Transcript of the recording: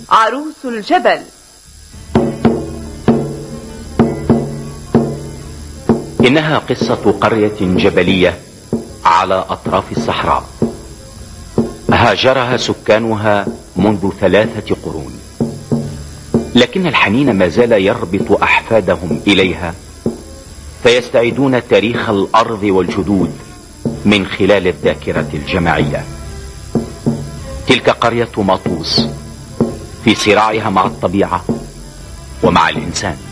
عروس الجبل. إنها قصة قرية جبلية على أطراف الصحراء، هاجرها سكانها منذ 3 قرون، لكن الحنين ما زال يربط أحفادهم إليها، فيستعيدون تاريخ الأرض والجدود من خلال الذاكرة الجماعية. تلك قرية مطوس في صراعها مع الطبيعة ومع الإنسان.